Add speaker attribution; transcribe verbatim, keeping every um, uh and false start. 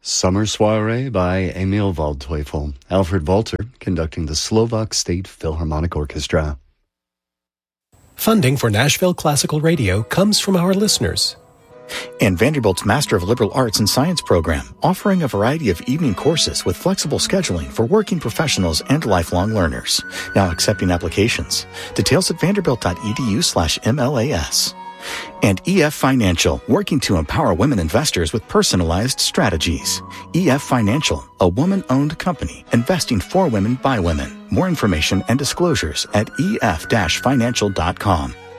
Speaker 1: Summer Soiree by Emil Waldteufel. Alfred Walter conducting the Slovak State Philharmonic Orchestra.
Speaker 2: Funding for Nashville Classical Radio comes from our listeners.
Speaker 3: And Vanderbilt's Master of Liberal Arts and Science program, offering a variety of evening courses with flexible scheduling for working professionals and lifelong learners. Now accepting applications. Details at vanderbilt.edu slash MLAS. And E F Financial, working to empower women investors with personalized strategies. E F Financial, a woman-owned company investing for women by women. More information and disclosures at E F financial dot com.